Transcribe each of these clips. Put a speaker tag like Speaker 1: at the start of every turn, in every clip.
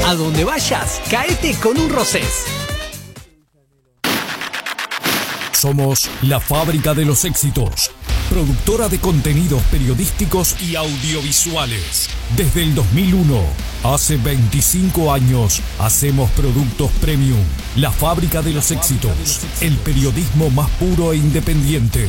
Speaker 1: A donde vayas, caete con un Rosés.
Speaker 2: Somos la fábrica de los éxitos, productora de contenidos periodísticos y audiovisuales. Desde el 2001, hace 25 años, hacemos productos premium. La fábrica de los éxitos, el periodismo más puro e independiente.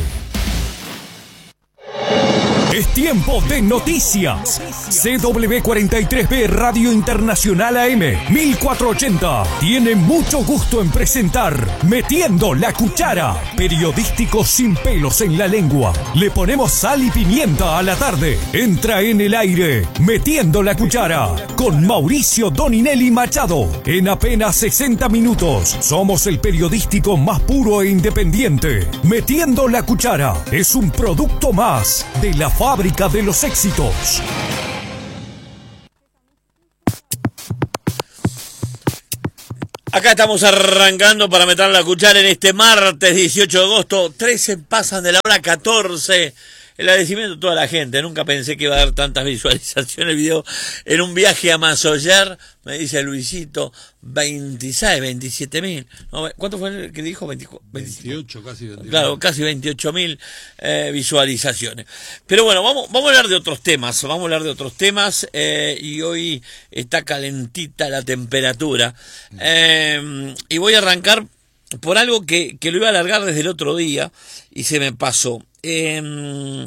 Speaker 2: Es tiempo de noticias. CW43B Radio Internacional AM 1480 tiene mucho gusto en presentar Metiendo la Cuchara, periodístico sin pelos en la lengua. Le ponemos sal y pimienta a la tarde. Entra en el aire Metiendo la Cuchara con Mauricio Doninelli Machado. En apenas 60 minutos somos el periodístico más puro e independiente. Metiendo la Cuchara es un producto más de la fábrica de los éxitos.
Speaker 3: Acá estamos arrancando para meter la cuchara en este martes 18 de agosto. 13 pasan de la hora 14. El agradecimiento a toda la gente. Nunca pensé que iba a dar tantas visualizaciones el video. En un viaje a Masoller, me dice Luisito, 27 mil. No, ¿cuánto fue el que dijo?
Speaker 4: 28, casi 28.
Speaker 3: Claro, casi 28 mil visualizaciones. Pero bueno, vamos a hablar de otros temas. Y hoy está calentita la temperatura. Y voy a arrancar por algo que lo iba a alargar desde el otro día y se me pasó. El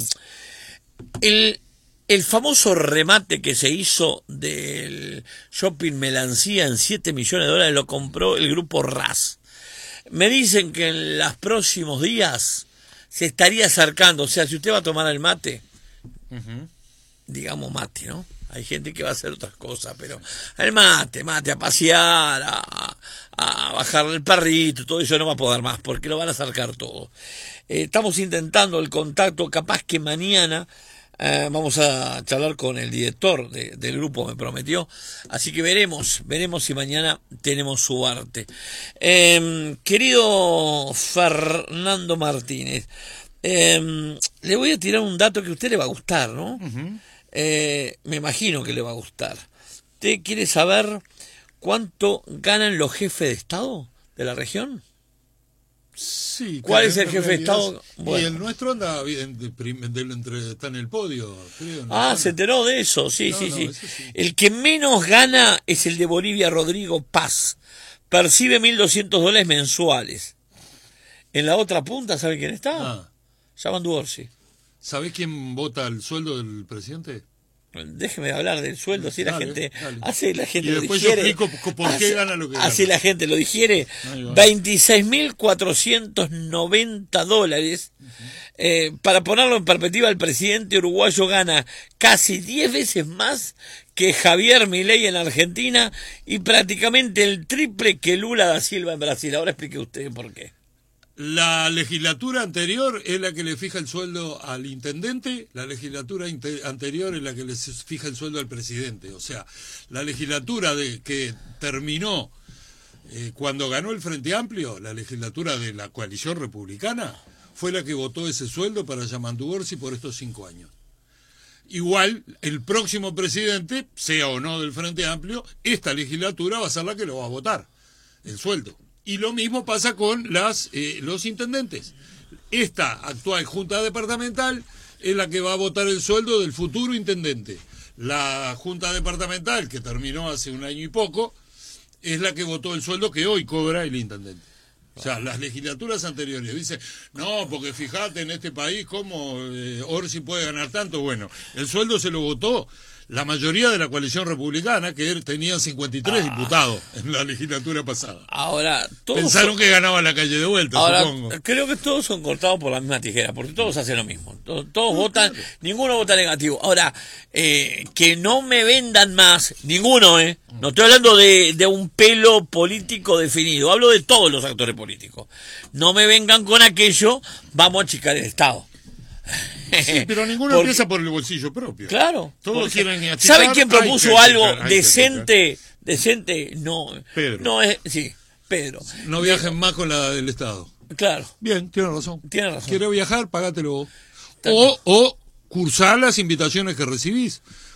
Speaker 3: famoso remate que se hizo del shopping Melancía en 7 millones de dólares lo compró el grupo RAS. Me dicen que en los próximos días se estaría acercando, o sea, si usted va a tomar el mate, digamos mate, ¿no? Hay gente que va a hacer otras cosas, pero el mate, a pasear, a bajarle el perrito, todo eso no va a poder más, porque lo van a acercar todo. Estamos intentando el contacto, capaz que mañana vamos a charlar con el director del grupo, me prometió, así que veremos si mañana tenemos suerte. Querido Fernando Martínez, le voy a tirar un dato que a usted le va a gustar, ¿no? Me imagino que le va a gustar. ¿Usted quiere saber cuánto ganan los jefes de Estado de la región?
Speaker 4: Sí.
Speaker 3: ¿Cuál es el jefe de Estado?
Speaker 4: Bueno. Y el nuestro anda bien, está en el podio, creo.
Speaker 3: ¿Se enteró de eso? Sí.
Speaker 4: Sí.
Speaker 3: El que menos gana es el de Bolivia, Rodrigo Paz. Percibe $1.200 mensuales. En la otra punta, ¿sabe quién está? Yamandu Orsi.
Speaker 4: ¿Sabés quién vota el sueldo del presidente?
Speaker 3: Déjeme hablar del sueldo, así la gente
Speaker 4: y
Speaker 3: lo
Speaker 4: después
Speaker 3: digiere.
Speaker 4: Yo explico por qué gana lo que gana.
Speaker 3: Así la gente lo digiere. $26.490. Para ponerlo en perspectiva, el presidente uruguayo gana casi 10 veces más que Javier Milei en Argentina y prácticamente el triple que Lula da Silva en Brasil. Ahora explique usted por qué.
Speaker 4: La legislatura anterior es la que le fija el sueldo al intendente, la legislatura anterior es la que le fija el sueldo al presidente. O sea, la legislatura que terminó cuando ganó el Frente Amplio, la legislatura de la coalición republicana, fue la que votó ese sueldo para Yamandu Orsi por estos 5 años. Igual, el próximo presidente, sea o no del Frente Amplio, esta legislatura va a ser la que lo va a votar, el sueldo. Y lo mismo pasa con los intendentes. Esta actual Junta Departamental es la que va a votar el sueldo del futuro intendente. La Junta Departamental, que terminó hace 1 año y poco, es la que votó el sueldo que hoy cobra el intendente. O sea, las legislaturas anteriores dicen, no, porque fíjate en este país cómo Orsi puede ganar tanto. Bueno, el sueldo se lo votó la mayoría de la coalición republicana, que tenían 53 diputados en la legislatura pasada.
Speaker 3: Ahora,
Speaker 4: pensaron que ganaba la calle de vuelta, supongo.
Speaker 3: Creo que todos son cortados por la misma tijera, porque todos hacen lo mismo. Todos votan, claro. Ninguno vota negativo. Ahora, que no me vendan más, ninguno, no estoy hablando de un pelo político definido, hablo de todos los actores políticos. No me vengan con aquello, vamos a achicar el Estado.
Speaker 4: Sí, pero ninguno empieza por el bolsillo propio.
Speaker 3: Claro.
Speaker 4: Todos quieren achicar.
Speaker 3: ¿Saben quién propuso algo decente? Decente, no.
Speaker 4: Pedro.
Speaker 3: No es, sí, Pedro.
Speaker 4: No viajen más con la del Estado.
Speaker 3: Claro.
Speaker 4: Bien, tiene razón.
Speaker 3: Tiene razón.
Speaker 4: ¿Quiere viajar? Pagátelo vos. O cursar las invitaciones que recibís.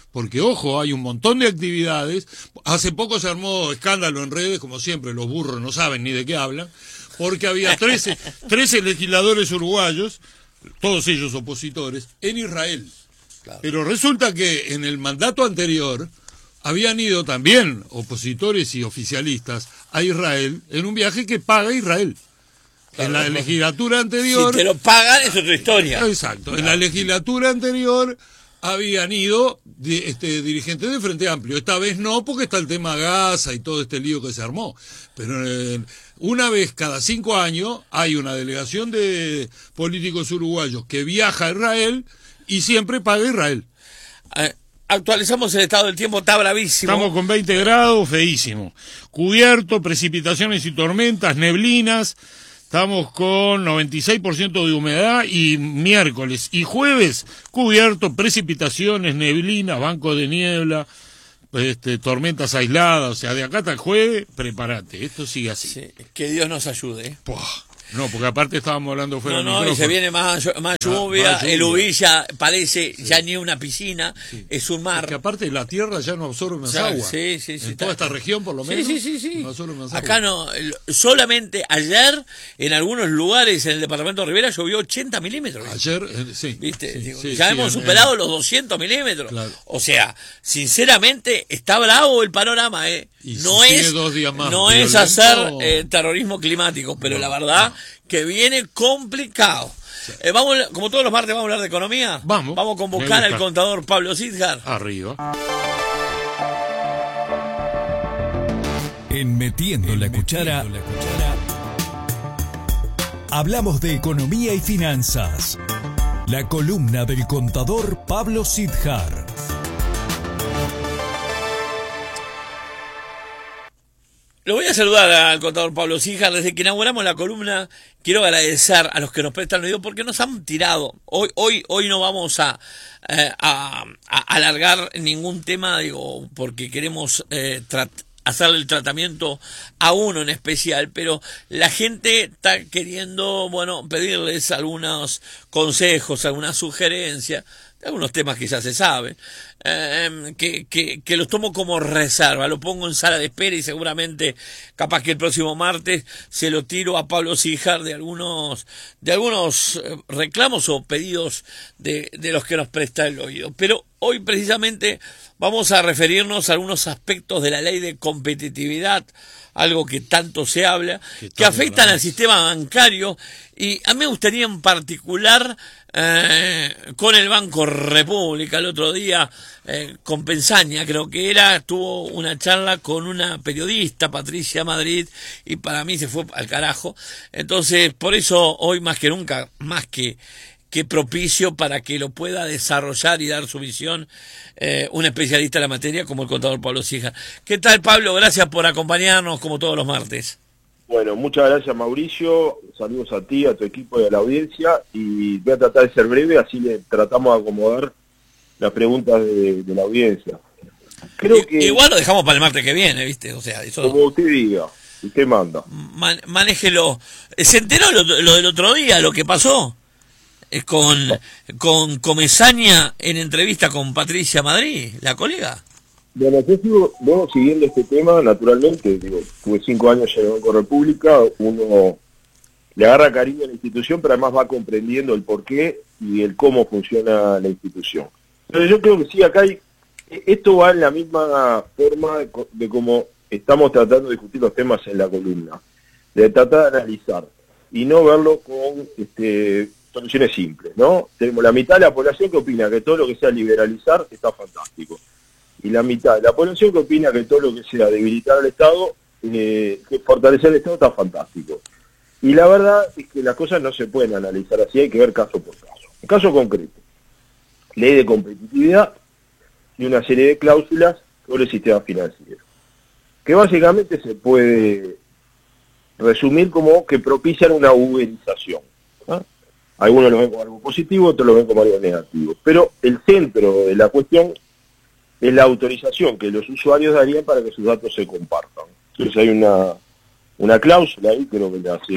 Speaker 4: porque ojo, hay un montón de actividades. Hace poco se armó escándalo en redes, como siempre, los burros no saben ni de qué hablan, porque había 13 legisladores uruguayos, todos ellos opositores, en Israel. Claro. Pero resulta que en el mandato anterior habían ido también opositores y oficialistas a Israel en un viaje que paga Israel. Claro, en la legislatura anterior...
Speaker 3: Si te lo pagan es otra historia.
Speaker 4: Exacto. Claro. En la legislatura anterior habían ido dirigentes de Frente Amplio. Esta vez no, porque está el tema Gaza y todo este lío que se armó. Pero una vez cada 5 años hay una delegación de políticos uruguayos que viaja a Israel y siempre paga Israel.
Speaker 3: Actualizamos el estado del tiempo, está bravísimo.
Speaker 4: Estamos con 20 grados, feísimo. Cubierto, precipitaciones y tormentas, neblinas. Estamos con 96% de humedad y miércoles y jueves cubierto, precipitaciones, neblinas, banco de niebla, tormentas aisladas. O sea, de acá hasta el jueves, prepárate, esto sigue así.
Speaker 3: Sí, que Dios nos ayude.
Speaker 4: No, porque aparte estábamos hablando fuera del micrófono.
Speaker 3: Y se viene más lluvia, el Ubilla parece ya ni una piscina, es un mar.
Speaker 4: Que aparte la tierra ya no absorbe más agua.
Speaker 3: Sí,
Speaker 4: en toda esta región por lo menos.
Speaker 3: Sí.
Speaker 4: No absorbe más
Speaker 3: acá
Speaker 4: agua.
Speaker 3: No, solamente ayer en algunos lugares en el departamento de Rivera llovió 80 milímetros.
Speaker 4: Ayer, sí.
Speaker 3: ¿Viste? Ya hemos superado los 200 milímetros. Claro. O sea, sinceramente está bravo el panorama, No es
Speaker 4: 2 días más
Speaker 3: no es hacer terrorismo climático, pero la verdad que viene complicado. Sí. Vamos, como todos los martes, vamos a hablar de economía. Vamos a convocar al contador Pablo Sidgar.
Speaker 4: Arriba.
Speaker 2: En Metiendo la Cuchara, hablamos de economía y finanzas. La columna del contador Pablo Sidgar.
Speaker 3: Lo voy a saludar al contador Pablo Sidgar. Desde que inauguramos la columna, quiero agradecer a los que nos prestan el oído porque nos han tirado. Hoy no vamos a alargar ningún tema, porque queremos hacerle el tratamiento a uno en especial, pero la gente está queriendo, pedirles algunos consejos, algunas sugerencias, algunos temas que ya se saben, que los tomo como reserva, lo pongo en sala de espera y seguramente, capaz que el próximo martes, se lo tiro a Pablo Sidgar de algunos reclamos o pedidos de los que nos presta el oído. Pero hoy precisamente vamos a referirnos a algunos aspectos de la ley de competitividad, algo que tanto se habla, que afectan al sistema bancario, y a mí me gustaría en particular con el Banco República. El otro día con Pensaña, creo que tuvo una charla con una periodista, Patricia Madrid, y para mí se fue al carajo. Entonces, por eso hoy más que nunca, más que propicio para que lo pueda desarrollar y dar su visión un especialista en la materia como el contador Pablo Sidgar. ¿Qué tal, Pablo? Gracias por acompañarnos como todos los martes.
Speaker 5: Bueno, muchas gracias, Mauricio. Saludos a ti, a tu equipo y a la audiencia. Y voy a tratar de ser breve, así le tratamos de acomodar las preguntas de la audiencia. Creo que
Speaker 3: igual lo dejamos para el martes que viene, ¿viste? O sea, eso,
Speaker 5: como usted diga, usted manda.
Speaker 3: Manéjelo. ¿Se enteró lo del otro día, lo que pasó? Con Comesaña en entrevista con Patricia Madrid, la colega.
Speaker 5: Bueno, yo sigo siguiendo este tema, naturalmente. Tuve 5 años en el Banco República, uno le agarra cariño a la institución, pero además va comprendiendo el porqué y el cómo funciona la institución. Pero yo creo que sí, acá esto va en la misma forma de cómo estamos tratando de discutir los temas en la columna, de tratar de analizar y no verlo con soluciones simples, ¿no? Tenemos la mitad de la población que opina que todo lo que sea liberalizar está fantástico, y la mitad de la población que opina que todo lo que sea debilitar al Estado, que fortalecer el Estado está fantástico. Y la verdad es que las cosas no se pueden analizar así, hay que ver caso por caso. En caso concreto, ley de competitividad y una serie de cláusulas sobre el sistema financiero, que básicamente se puede resumir como que propician una uberización, ¿no? Algunos lo ven como algo positivo, otros lo ven como algo negativo. Pero el centro de la cuestión es la autorización que los usuarios darían para que sus datos se compartan. Entonces hay una cláusula ahí, creo que la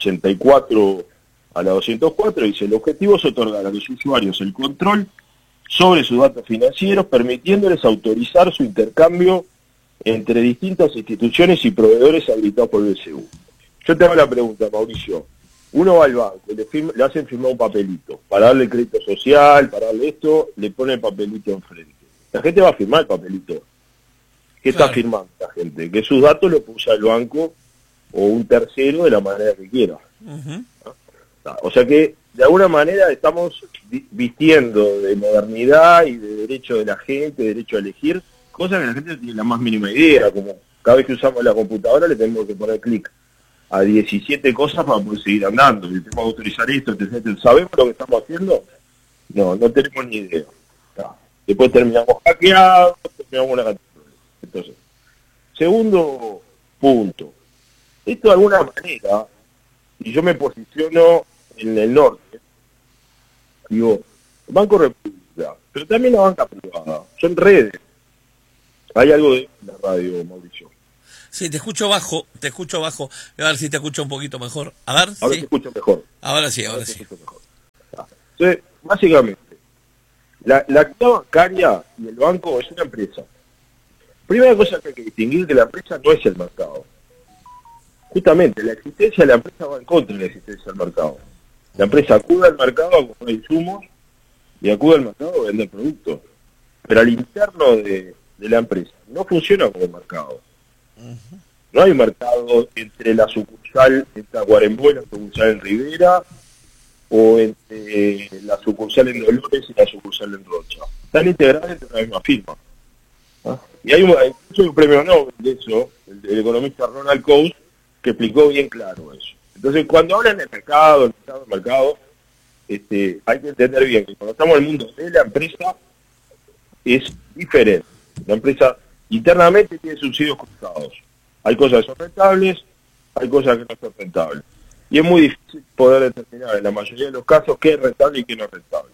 Speaker 5: 184 a la 204, dice: el objetivo es otorgar a los usuarios el control sobre sus datos financieros, permitiéndoles autorizar su intercambio entre distintas instituciones y proveedores habilitados por el BCU. Yo te hago la pregunta, Mauricio. Uno va al banco, le hacen firmar un papelito, para darle crédito social, para darle esto, le pone el papelito enfrente. La gente va a firmar el papelito. ¿Qué está firmando la gente? Que sus datos los puso el banco o un tercero de la manera que quiera. O sea que, de alguna manera, estamos vistiendo de modernidad y de derecho de la gente, derecho a elegir, cosas que la gente no tiene la más mínima idea, como cada vez que usamos la computadora le tenemos que poner clic a 17 cosas para poder seguir andando, y tenemos que autorizar esto, etc. ¿Sabemos lo que estamos haciendo? No tenemos ni idea. Después terminamos hackeados, terminamos una cantidad. Entonces, segundo punto, esto de alguna manera, y yo me posiciono en el norte, digo, el Banco República, pero también la banca privada, son redes. Hay algo de la radio, Mauricio.
Speaker 3: Sí, te escucho bajo. A ver si te escucho un poquito mejor. A ver,
Speaker 5: ahora
Speaker 3: sí.
Speaker 5: te escucho mejor.
Speaker 3: Ahora sí.
Speaker 5: Entonces, básicamente, la actividad bancaria y el banco es una empresa. Primera cosa que hay que distinguir, que la empresa no es el mercado. Justamente, la existencia de la empresa va en contra de la existencia del mercado. La empresa acude al mercado a comprar insumos y acude al mercado a vender productos. Pero al interno de la empresa no funciona como mercado. No hay mercado entre la sucursal en Tacuarembó y la sucursal en Rivera, o entre la sucursal en Dolores y la sucursal en Rocha. Están integradas entre la misma firma. Y hay un premio Nobel de eso, el economista Ronald Coase, que explicó bien claro eso. Entonces, cuando hablan del mercado, hay que entender bien que cuando estamos en el mundo de la empresa, es diferente. La empresa internamente tiene subsidios cruzados. Hay cosas que son rentables, hay cosas que no son rentables. Y es muy difícil poder determinar en la mayoría de los casos qué es rentable y qué no es rentable.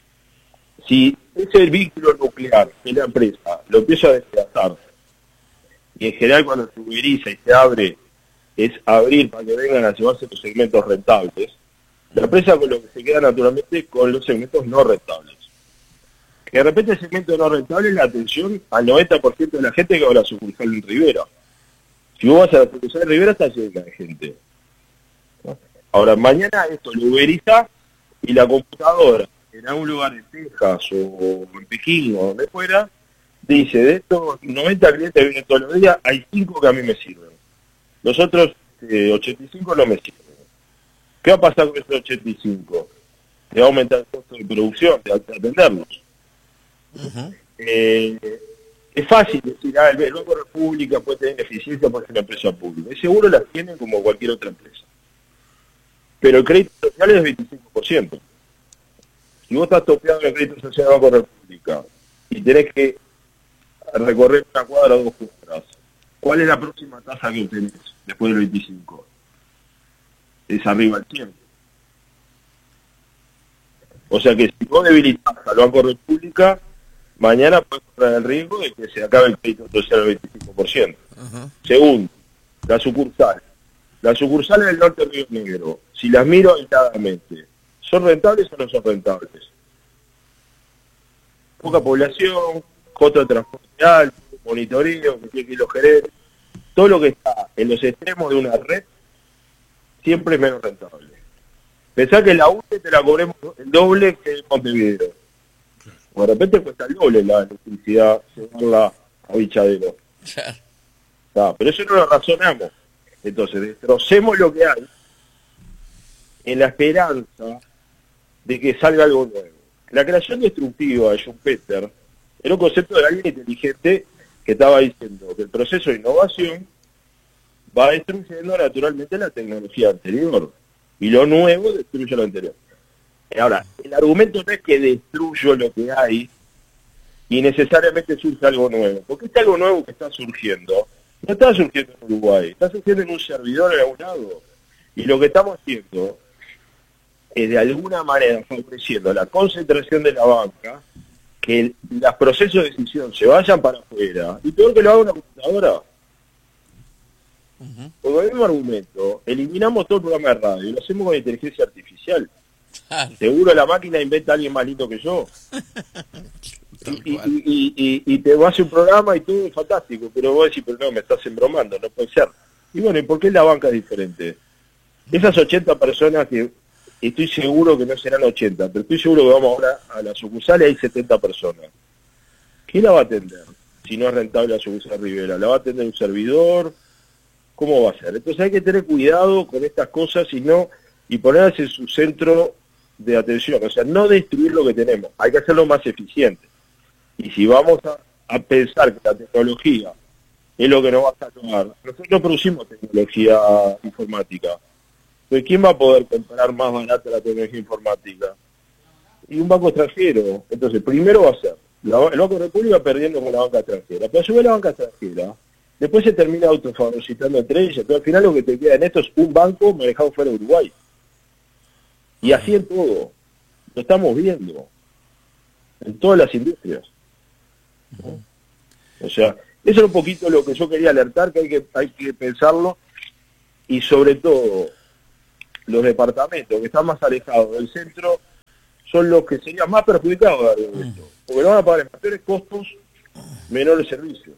Speaker 5: Si ese vínculo nuclear que la empresa lo empieza a despedazar, y en general cuando se uberiza y se abre, es abrir para que vengan a llevarse los segmentos rentables, la empresa con lo que se queda naturalmente con los segmentos no rentables. Que de repente el segmento no rentable es la atención al 90% de la gente que va a la sucursal en Rivera. Si vos vas a la sucursal de Rivera, está llena de gente. Ahora, mañana esto lo uberiza y la computadora, en algún lugar en Texas o en Pekín o donde fuera, dice, de estos 90 clientes que vienen todos los días, hay 5 que a mí me sirven. Los otros 85 no me sirven. ¿Qué va a pasar con esos 85? Te va a aumentar el costo de producción, de atenderlos. Es fácil decir, el Banco República puede tener eficiencia porque es una empresa pública. Y seguro las tienen como cualquier otra empresa. Pero el crédito social es del 25%. Si vos estás topeado en el crédito social del Banco República y tenés que recorrer una cuadra o 2 cuadras, ¿cuál es la próxima tasa que obtenés después del 25? Es arriba al 100. O sea que si vos debilitas al Banco República, mañana puedes correr el riesgo de que se acabe el crédito social al 25%. Segundo, la sucursal. Las sucursales del norte de Río Negro, si las miro aisladamente, ¿son rentables o no son rentables? Poca población, costo de transporte alto, monitoreo, que tiene que ir los gerentes, todo lo que está en los extremos de una red siempre es menos rentable. Pensá que la UTE te la cobremos el doble que en Montevideo. De repente cuesta el doble la electricidad llevarla a Bichadero. Pero eso no lo razonamos. Entonces, destrocemos lo que hay en la esperanza de que salga algo nuevo. La creación destructiva de Schumpeter era un concepto de alguien inteligente que estaba diciendo que el proceso de innovación va destruyendo naturalmente la tecnología anterior y lo nuevo destruye lo anterior. Ahora, el argumento no es que destruyo lo que hay y necesariamente surge algo nuevo, porque este algo nuevo que está surgiendo no está surgiendo en Uruguay, está surgiendo en un servidor en algún lado. Y lo que estamos haciendo es de alguna manera favoreciendo la concentración de la banca, que los procesos de decisión se vayan para afuera, y peor que lo haga una computadora. Por el mismo argumento, eliminamos todo el programa de radio y lo hacemos con inteligencia artificial.
Speaker 3: Claro.
Speaker 5: Seguro la máquina inventa a alguien más lindo que yo.
Speaker 3: Tal
Speaker 5: Y,
Speaker 3: cual.
Speaker 5: y te va a hacer un programa y todo es fantástico, pero vos decís, pero no, me estás embromando, no puede ser. Y bueno, ¿y por qué la banca es diferente? Esas 80 personas que estoy seguro que no serán 80, pero estoy seguro que vamos ahora a la sucursal y hay 70 personas. ¿Quién la va a atender? Si no es rentable la sucursal Rivera, ¿la va a atender un servidor? ¿Cómo va a ser? Entonces hay que tener cuidado con estas cosas y ponerlas en su centro de atención, o sea, no destruir lo que tenemos, hay que hacerlo más eficiente. Y si vamos a pensar que la tecnología es lo que nos va a salvar, nosotros producimos tecnología informática. Entonces, ¿quién va a poder comprar más barata la tecnología informática? Y un banco extranjero. Entonces, primero va a ser el Banco República perdiendo con la banca extranjera. Pero a su vez la banca extranjera, después se termina autofagocitando entre ellas. Pero al final lo que te queda en esto es un banco manejado fuera de Uruguay. Y así en todo. Lo estamos viendo. En todas las industrias. ¿No? O sea, eso es un poquito lo que yo quería alertar, que hay que pensarlo. Y sobre todo, los departamentos que están más alejados del centro son los que serían más perjudicados de esto, porque no van a pagar en mayores costos, menores servicios.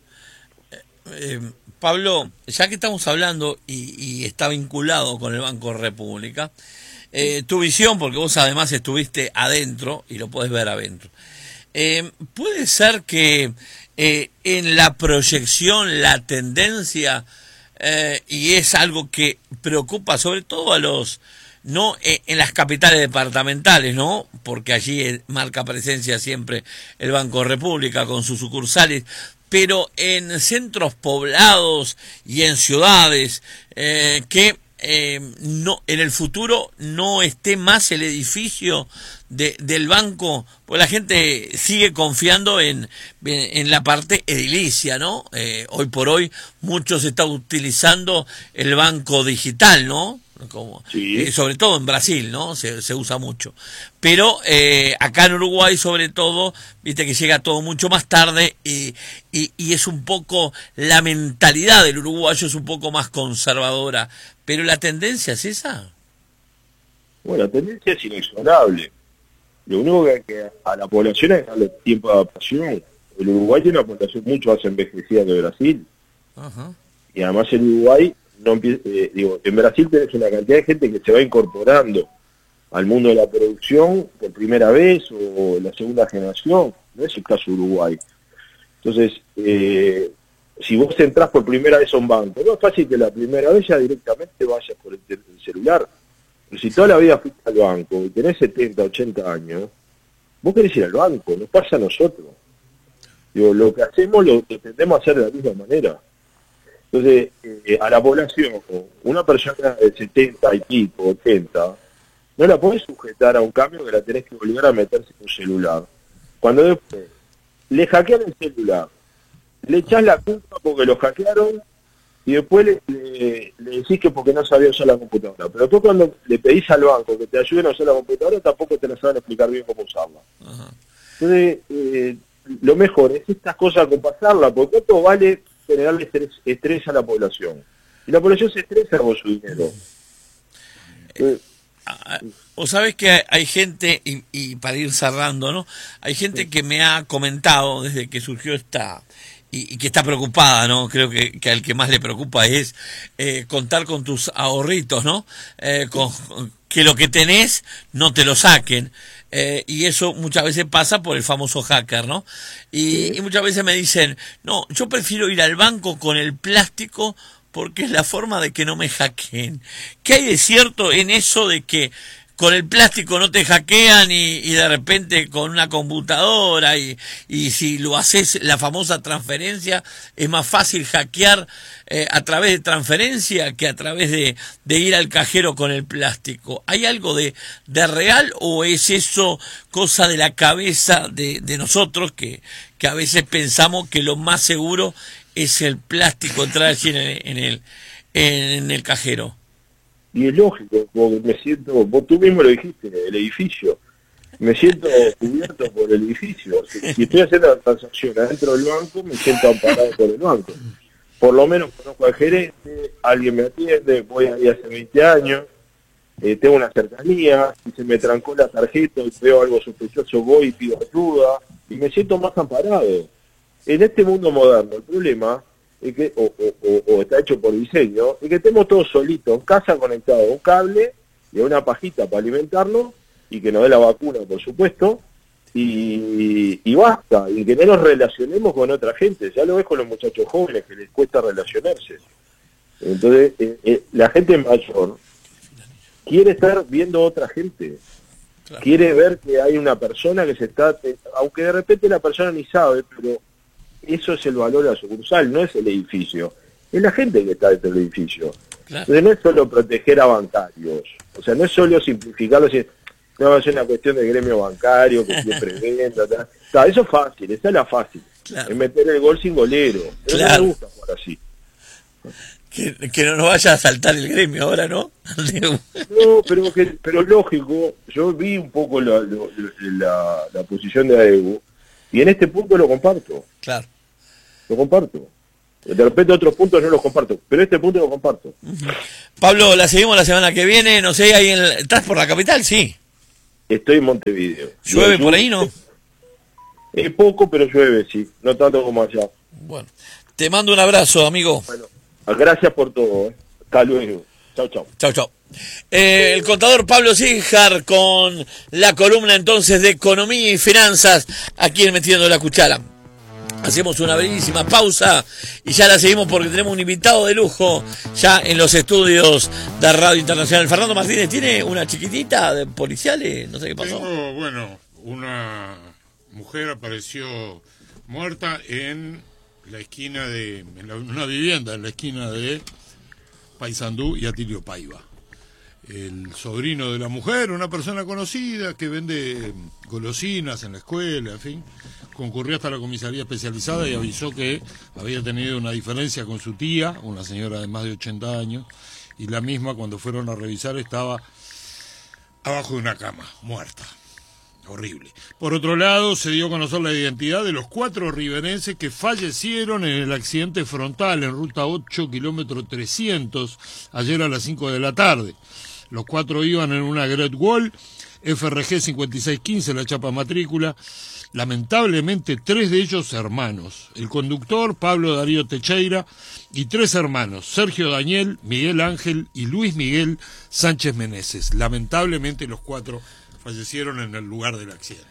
Speaker 3: Pablo, ya que estamos hablando y está vinculado con el Banco República, tu visión, porque vos además estuviste adentro y lo podés ver adentro, puede ser que en la proyección, la tendencia, y es algo que preocupa sobre todo a los, no en las capitales departamentales, ¿no? Porque allí marca presencia siempre el Banco República con sus sucursales, pero en centros poblados y en ciudades que no, en el futuro no esté más el edificio del banco, pues la gente sigue confiando en la parte edilicia, ¿no? Hoy por hoy muchos están utilizando el banco digital, ¿no? Como,
Speaker 5: sí.
Speaker 3: Sobre todo en Brasil, ¿no? Se usa mucho. Pero acá en Uruguay, sobre todo, viste que llega todo mucho más tarde y es un poco, la mentalidad del uruguayo es un poco más conservadora. Pero la tendencia es esa.
Speaker 5: Bueno, la tendencia es inexorable. Lo único que a la población es darle tiempo de adaptación. El Uruguay tiene una población mucho más envejecida que Brasil.
Speaker 3: Ajá.
Speaker 5: Y además el Uruguay, en Brasil tenés una cantidad de gente que se va incorporando al mundo de la producción por primera vez o la segunda generación. No es el caso de Uruguay. Entonces, si vos entrás por primera vez a un banco, no es fácil que la primera vez ya directamente vayas por el celular. Pero si toda la vida fuiste al banco y tenés 70, 80 años, vos querés ir al banco, nos pasa a nosotros. Lo que hacemos lo tendemos a hacer de la misma manera. Entonces, a la población, una persona de 70 y pico, 80, no la podés sujetar a un cambio que la tenés que volver a meterse en un celular. Cuando después le hackean el celular, le echás la culpa porque lo hackearon y después le decís que porque no sabía usar la computadora. Pero tú cuando le pedís al banco que te ayuden a usar la computadora, tampoco te la saben explicar bien cómo usarla.
Speaker 3: Ajá.
Speaker 5: Entonces, lo mejor es estas cosas compasarlas, porque ¿cuánto vale generarle estrés a la población? Y la población se estresa con su dinero.
Speaker 3: O sabes que hay gente, y para ir cerrando, ¿no? Hay gente que me ha comentado desde que surgió esta, y que está preocupada, ¿no? Creo que al que más le preocupa es contar con tus ahorritos, ¿no? Que lo que tenés no te lo saquen. Y eso muchas veces pasa por el famoso hacker, ¿no? Y muchas veces me dicen, no, yo prefiero ir al banco con el plástico porque es la forma de que no me hackeen. ¿Qué hay de cierto en eso de que con el plástico no te hackean y de repente con una computadora y si lo haces la famosa transferencia, es más fácil hackear a través de transferencia que a través de ir al cajero con el plástico? ¿Hay algo de real o es eso cosa de la cabeza de nosotros que a veces pensamos que lo más seguro es el plástico entrar allí en el cajero?
Speaker 5: Y es lógico, porque me siento, vos tú mismo lo dijiste, el edificio, me siento cubierto por el edificio. Si estoy haciendo la transacción adentro del banco, me siento amparado por el banco. Por lo menos conozco al gerente, alguien me atiende, voy ahí hace 20 años, tengo una cercanía, si se me trancó la tarjeta y veo algo sospechoso, voy y pido ayuda, y me siento más amparado. En este mundo moderno, el problema es que, o está hecho por diseño, es que estemos todos solitos, en casa conectados a un cable y a una pajita para alimentarnos, y que nos dé la vacuna, por supuesto, y basta, y que no nos relacionemos con otra gente. Ya lo ves con los muchachos jóvenes, que les cuesta relacionarse. Entonces, la gente mayor quiere estar viendo a otra gente. Claro. Quiere ver que hay una persona que se está... Aunque de repente la persona ni sabe, pero eso es el valor de la sucursal, no es el edificio. Es la gente que está dentro del edificio. Claro. Entonces no es solo proteger a bancarios. O sea, no es solo simplificarlo, no es una cuestión de gremio bancario, que siempre venda, tal. Eso es fácil, esa es la fácil. Claro. Es meter el gol sin golero. Claro. No me gusta jugar así.
Speaker 3: Que no nos vaya a saltar el gremio ahora, ¿no?
Speaker 5: No, pero lógico, yo vi un poco la posición de AEBU, y en este punto lo comparto. Claro. Lo comparto. De repente otros puntos no los comparto, pero este punto lo comparto.
Speaker 3: Pablo, la seguimos la semana que viene, no sé, ahí ¿estás por la capital? Sí.
Speaker 5: Estoy en Montevideo.
Speaker 3: ¿Llueve por ahí, no?
Speaker 5: Es poco, pero llueve, sí. No tanto como allá.
Speaker 3: Bueno, te mando un abrazo, amigo.
Speaker 5: Bueno, gracias por todo. Hasta luego. Chau, chau.
Speaker 3: Chau, chau. El contador Pablo Síjar con la columna entonces de Economía y Finanzas aquí en Metiendo la Cuchara. Hacemos una brevísima pausa y ya la seguimos porque tenemos un invitado de lujo ya en los estudios de Radio Internacional. Fernando Martínez tiene una chiquitita de policiales, no sé qué pasó.
Speaker 4: Bueno, una mujer apareció muerta en la esquina una vivienda en la esquina de Paysandú y Atilio Paiva. El sobrino de la mujer, una persona conocida que vende golosinas en la escuela, en fin, concurrió hasta la comisaría especializada y avisó que había tenido una diferencia con su tía, una señora de más de 80 años, y la misma, cuando fueron a revisar, estaba abajo de una cama, muerta. Horrible. Por otro lado, se dio a conocer la identidad de los 4 riverenses que fallecieron en el accidente frontal en ruta 8, kilómetro 300, ayer a las 5 de la tarde. Los 4 iban en una Great Wall, FRG 5615, la chapa matrícula. Lamentablemente, 3 de ellos hermanos. El conductor, Pablo Darío Techeira, y 3 hermanos, Sergio Daniel, Miguel Ángel y Luis Miguel Sánchez Meneses. Lamentablemente, los 4 fallecieron en el lugar del accidente.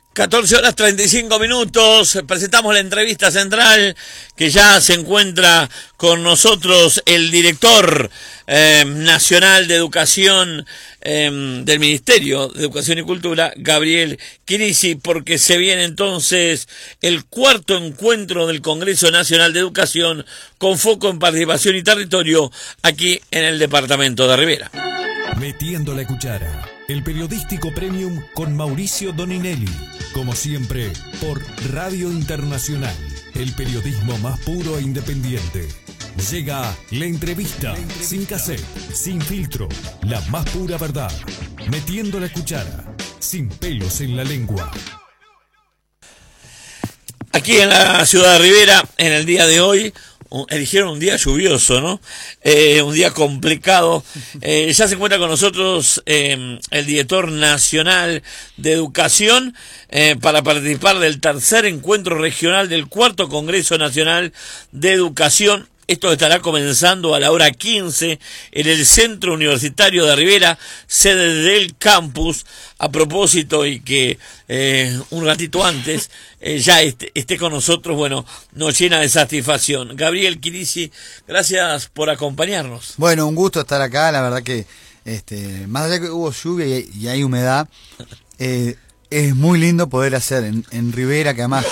Speaker 3: 14:35. Presentamos la entrevista central que ya se encuentra con nosotros el director nacional de Educación del Ministerio de Educación y Cultura, Gabriel Chirisi, porque se viene entonces el 4º encuentro del Congreso Nacional de Educación con foco en participación y territorio aquí en el departamento de Rivera.
Speaker 2: Metiendo la Cuchara, el periodístico premium con Mauricio Doninelli. Como siempre, por Radio Internacional, el periodismo más puro e independiente. Llega la entrevista, sin cassette, sin filtro, la más pura verdad. Metiendo la Cuchara, sin pelos en la lengua.
Speaker 3: Aquí en la ciudad de Rivera, en el día de hoy, eligieron un día lluvioso, ¿no? Un día complicado. Ya se encuentra con nosotros el director nacional de Educación para participar del 3er encuentro regional del 4º Congreso Nacional de Educación. Esto estará comenzando a la hora 15 en el Centro Universitario de Rivera, sede del campus. A propósito, y que un ratito antes ya esté con nosotros, bueno, nos llena de satisfacción. Gabriel Chirisi, gracias por acompañarnos.
Speaker 6: Bueno, un gusto estar acá, la verdad que más allá que hubo lluvia y hay humedad, es muy lindo poder hacer en Rivera, que además...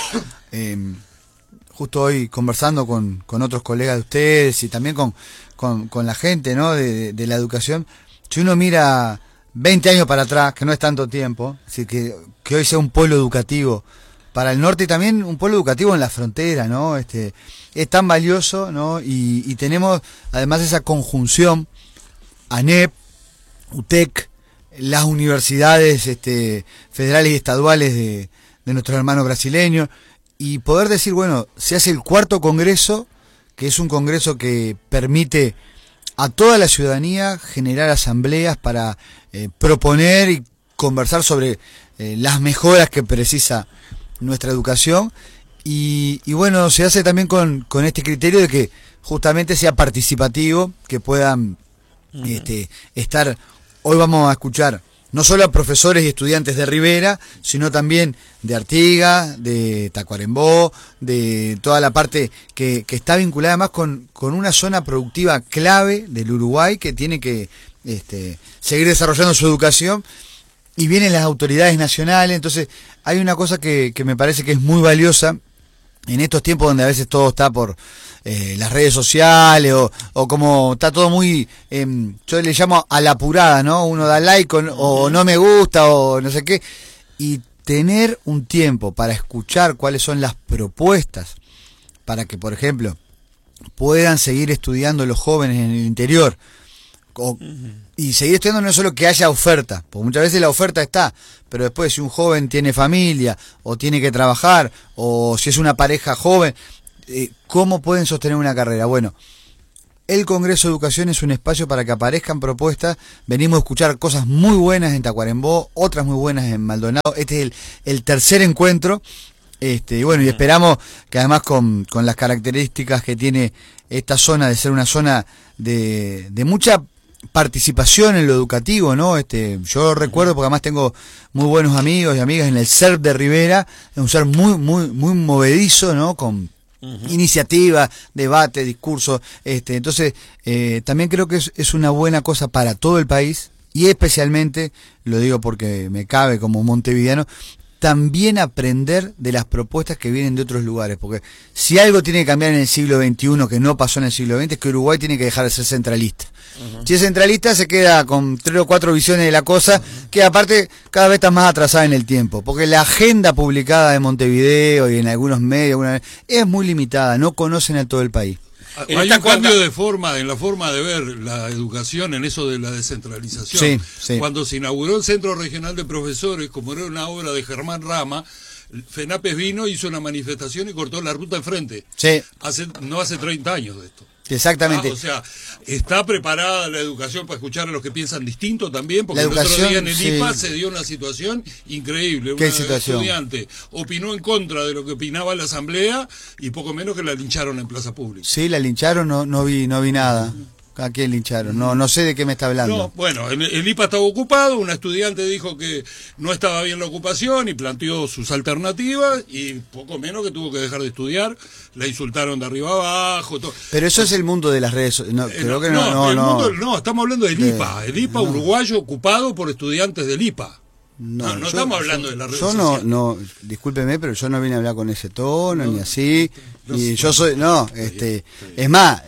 Speaker 6: justo hoy conversando con otros colegas de ustedes y también con la gente, ¿no? de la educación, si uno mira 20 años para atrás, que no es tanto tiempo, así que hoy sea un polo educativo para el norte y también un polo educativo en la frontera, ¿no? Es tan valioso, ¿no? Y tenemos además esa conjunción, ANEP, UTEC, las universidades federales y estaduales de nuestros hermanos brasileños, y poder decir, bueno, se hace el 4º congreso, que es un congreso que permite a toda la ciudadanía generar asambleas para proponer y conversar sobre las mejoras que precisa nuestra educación. Y bueno, se hace también con este criterio de que justamente sea participativo, que puedan estar. Hoy vamos a escuchar no solo a profesores y estudiantes de Rivera, sino también de Artigas, de Tacuarembó, de toda la parte que está vinculada más con una zona productiva clave del Uruguay que tiene que seguir desarrollando su educación, y vienen las autoridades nacionales. Entonces hay una cosa que me parece que es muy valiosa en estos tiempos donde a veces todo está por las redes sociales o como está todo muy, yo le llamo a la apurada, ¿no? Uno da like o no me gusta o no sé qué, y tener un tiempo para escuchar cuáles son las propuestas para que, por ejemplo, puedan seguir estudiando los jóvenes en el interior. Y seguir estudiando no es solo que haya oferta, porque muchas veces la oferta está, pero después si un joven tiene familia o tiene que trabajar, o si es una pareja joven, ¿cómo pueden sostener una carrera? Bueno, el Congreso de Educación es un espacio para que aparezcan propuestas. Venimos a escuchar cosas muy buenas en Tacuarembó, otras muy buenas en Maldonado. Este es el tercer encuentro, y bueno, y esperamos que además con las características que tiene esta zona de ser una zona de mucha participación en lo educativo, ¿no? Yo recuerdo, porque además tengo muy buenos amigos y amigas en el CERP de Rivera, es un CERP muy movedizo, ¿no? Con iniciativa, debate, discurso, entonces también creo que es una buena cosa para todo el país, y especialmente, lo digo porque me cabe como montevideano, también aprender de las propuestas que vienen de otros lugares, porque si algo tiene que cambiar en el siglo XXI que no pasó en el siglo XX, es que Uruguay tiene que dejar de ser centralista. Si es centralista, se queda con 3 o 4 visiones de la cosa, que aparte cada vez está más atrasada en el tiempo, porque la agenda publicada de Montevideo y en algunos medios es muy limitada, no conocen a todo el país.
Speaker 4: Hay un cambio de forma, en la forma de ver la educación, en eso de la descentralización.
Speaker 6: Sí.
Speaker 4: Cuando se inauguró el Centro Regional de Profesores, como era una obra de Germán Rama, FENAPES vino, hizo una manifestación y cortó la ruta de frente.
Speaker 6: Sí.
Speaker 4: No hace 30 años de esto.
Speaker 6: Exactamente.
Speaker 4: O sea, está preparada la educación para escuchar a los que piensan distinto también, porque
Speaker 6: La
Speaker 4: el otro
Speaker 6: educación,
Speaker 4: día en el
Speaker 6: sí.
Speaker 4: IPA se dio una situación increíble.
Speaker 6: ¿Qué
Speaker 4: Una
Speaker 6: situación?
Speaker 4: estudiante opinó en contra de lo que opinaba la asamblea y poco menos que la lincharon en plaza pública.
Speaker 6: Sí, la lincharon, no vi nada. ¿A quién lincharon? No sé de qué me está hablando.
Speaker 4: No, bueno, el IPA estaba ocupado, una estudiante dijo que no estaba bien la ocupación y planteó sus alternativas y poco menos que tuvo que dejar de estudiar, la insultaron de arriba abajo. Todo.
Speaker 6: Pero eso es el mundo de las redes sociales.
Speaker 4: No, estamos hablando del IPA, el IPA uruguayo ocupado por estudiantes del IPA. No estamos hablando de la red social.
Speaker 6: No, discúlpeme, pero yo no vine a hablar con ese tono, ni así. Y yo soy, es más,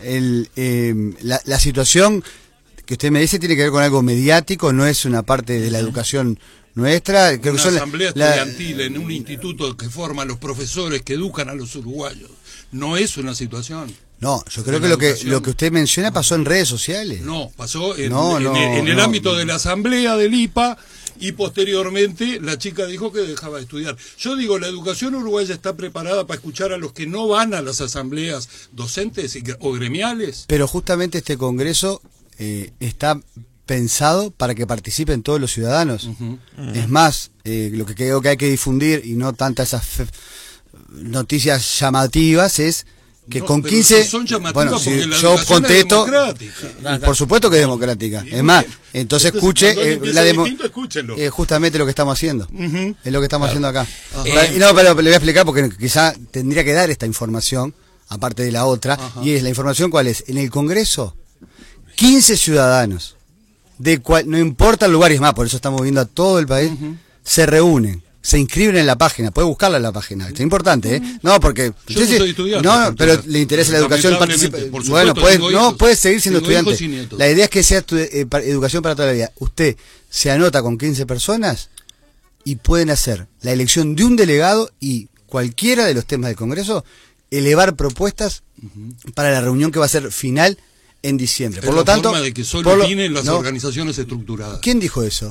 Speaker 6: la situación que usted me dice tiene que ver con algo mediático, no es una parte de la educación nuestra. Creo
Speaker 4: una
Speaker 6: que
Speaker 4: asamblea estudiantil en un instituto que forma a los profesores que educan a los uruguayos. No es una situación.
Speaker 6: No, yo creo que lo que usted menciona pasó en redes sociales.
Speaker 4: No, pasó en el ámbito de la asamblea del IPA. Y posteriormente la chica dijo que dejaba de estudiar. Yo digo, la educación uruguaya está preparada para escuchar a los que no van a las asambleas docentes o gremiales.
Speaker 6: Pero justamente este congreso está pensado para que participen todos los ciudadanos. Es más, lo que creo que hay que difundir, y no tantas esas noticias llamativas, es que con 15
Speaker 4: son llamativas,
Speaker 6: bueno,
Speaker 4: porque
Speaker 6: si
Speaker 4: la
Speaker 6: yo
Speaker 4: educación
Speaker 6: contesto,
Speaker 4: es democrática.
Speaker 6: por supuesto que es democrática. Es más, entonces escuche justamente lo que estamos haciendo. Es lo que estamos haciendo acá. Pero le voy a explicar porque quizá tendría que dar esta información, aparte de la otra, y es la información cuál es. En el Congreso, 15 ciudadanos, no importa el lugar, y es más, por eso estamos viendo a todo el país, se reúnen. Se inscriben en la página, puede buscarla en la página, es importante, No, porque
Speaker 4: yo no soy estudiante.
Speaker 6: No, pero le interesa la educación, participa. Bueno, puede seguir siendo estudiante. La idea es que sea educación para toda la vida. Usted se anota con 15 personas y pueden hacer la elección de un delegado y cualquiera de los temas del Congreso, elevar propuestas para la reunión que va a ser final en diciembre. Por lo tanto,
Speaker 4: forma de que solo opinen las organizaciones estructuradas.
Speaker 6: ¿Quién dijo eso?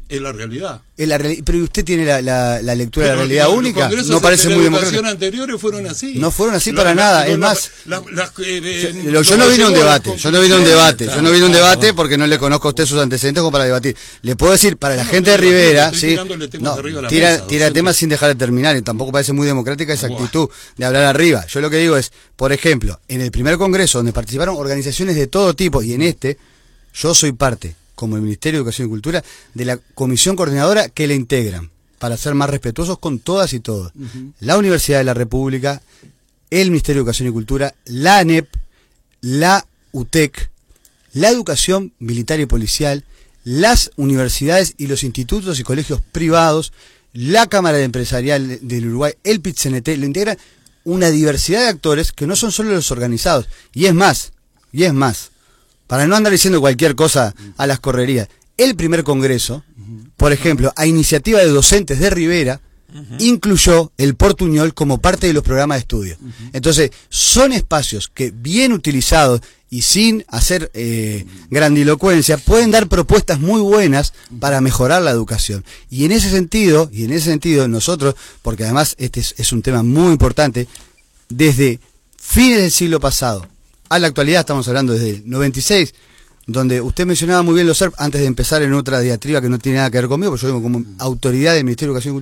Speaker 4: Es la realidad.
Speaker 6: Pero usted tiene la lectura de la realidad
Speaker 4: los
Speaker 6: única.
Speaker 4: congresos
Speaker 6: No parece
Speaker 4: de
Speaker 6: muy
Speaker 4: la educación
Speaker 6: democrático.
Speaker 4: anteriores fueron así.
Speaker 6: No fueron así para nada. Es más, yo no vine a un debate. Yo no vine a un debate porque no le conozco a usted sus antecedentes como para debatir. Le puedo decir, para la gente de Rivera, sí, tira temas sin dejar de terminar. Y tampoco parece muy democrática esa actitud de hablar arriba. Yo lo que digo es, por ejemplo, en el primer congreso donde participaron organizaciones de todo tipo, y en este, yo soy parte, como el Ministerio de Educación y Cultura, de la comisión coordinadora que le integran, para ser más respetuosos con todas y todos. La Universidad de la República, el Ministerio de Educación y Cultura, la ANEP, la UTEC, la Educación Militar y Policial, las universidades y los institutos y colegios privados, la Cámara Empresarial del Uruguay, el PIT-CNT, lo integran una diversidad de actores que no son solo los organizados. Y es más, para no andar diciendo cualquier cosa a las correrías, el primer congreso, por ejemplo, a iniciativa de docentes de Rivera, incluyó el portuñol como parte de los programas de estudio. Entonces, son espacios que, bien utilizados y sin hacer grandilocuencia, pueden dar propuestas muy buenas para mejorar la educación. Y en ese sentido nosotros, porque además este es un tema muy importante, desde fines del siglo pasado a la actualidad, estamos hablando desde el 96, donde usted mencionaba muy bien los SERP antes de empezar en otra diatriba que no tiene nada que ver conmigo, porque yo vengo como autoridad del Ministerio de Educación y Cultura.